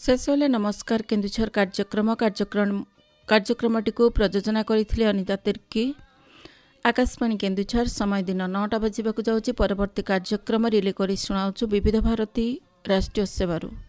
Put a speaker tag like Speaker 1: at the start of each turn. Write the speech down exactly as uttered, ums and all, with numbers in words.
Speaker 1: शेष हेले नमस्कार केन्दुझर कार्यक्रम कार्यक्रम कार्यक्रमटी को प्रयोजना करथिले अनिता तिर्की। आकाशवाणी केन्दुझर समय दिन नौटा बजिबाकु जाउछि। परवर्ती कार्यक्रम रिले करी सुनाउछु विविध भारती राष्ट्रीय सेवारू।